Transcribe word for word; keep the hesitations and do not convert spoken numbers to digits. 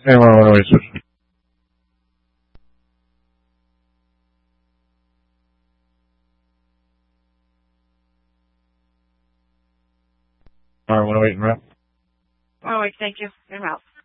Anyone want to switch? All right, want to wait and wrap? Oh, wait, thank you. In route.